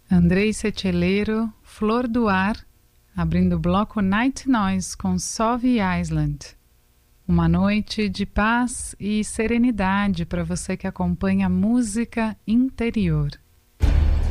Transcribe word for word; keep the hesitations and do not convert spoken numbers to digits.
Andrei Setileiro, Flor do Ar, abrindo o bloco Night Noise com Sove Island. Uma noite de paz e serenidade para você que acompanha música interior.